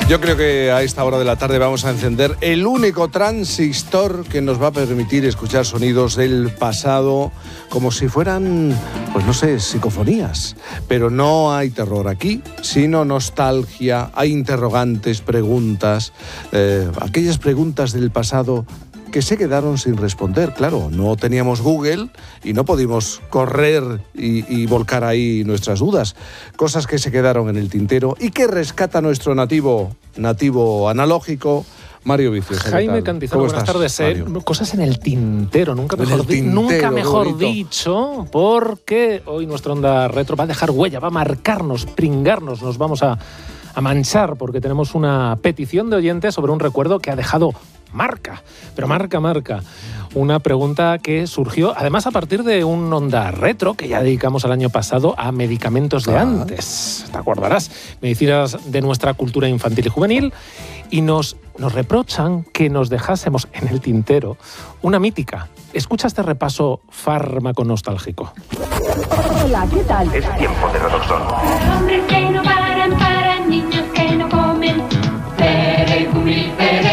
Yo creo que a esta hora de la tarde vamos a encender el único transistor que nos va a permitir escuchar sonidos del pasado como si fueran, pues no sé, psicofonías. Pero no hay terror aquí, sino nostalgia, hay interrogantes, preguntas, aquellas preguntas del pasado que se quedaron sin responder. Claro, no teníamos Google y no pudimos correr y volcar ahí nuestras dudas. Cosas que se quedaron en el tintero y que rescata nuestro nativo analógico, Mario Vicioso. Jaime Cantizano, buenas tardes. Cosas en el tintero, nunca mejor dicho, porque hoy nuestra onda retro va a dejar huella, va a marcarnos, pringarnos, nos vamos a manchar, porque tenemos una petición de oyentes sobre un recuerdo que ha dejado marca. Una pregunta que surgió, además, a partir de un onda retro que ya dedicamos el año pasado a medicamentos de antes. ¿Te acordarás? Medicinas de nuestra cultura infantil y juvenil. Y nos reprochan que nos dejásemos en el tintero una mítica. Escucha este repaso fármaco nostálgico. Hola, ¿qué tal? Es tiempo de Redoxon. Hombres que no paran, niños que no comen. Perejumil.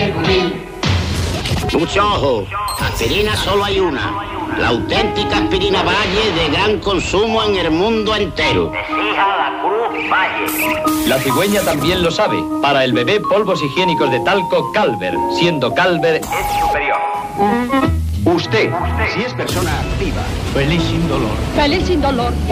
Mucho ojo, aspirina solo hay una, la auténtica aspirina Valle de gran consumo en el mundo entero. Exija la Cruz Valle. La cigüeña también lo sabe. Para el bebé, polvos higiénicos de talco Calver, siendo Calver Es superior. usted, si es persona activa, Feliz sin dolor. Feliz sin dolor.